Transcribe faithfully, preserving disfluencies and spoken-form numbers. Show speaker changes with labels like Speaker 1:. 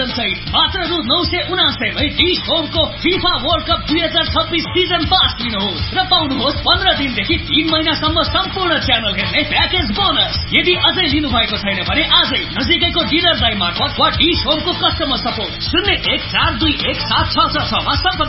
Speaker 1: संयोजन सहित मात्र रु नौ सय उनासयमै डिश होमको फिफा वर्ल्ड कप दुई हजार छब्बीस सिजन पास लिनुहोस् र पाउनुहोस् पन्ध्र दिनदेखि तीन महिनासम्म सम्पूर्ण च्यानल हेर्ने प्याकेज बोनस। यदि अझै लिनु भएको छैन भने आजै नजिकैको डिलर दाइ मार्फत वा डिश होमको कस्टमर सपोर्ट शून्य एक चार दुई एक सात छ छ छमा सम्पर्क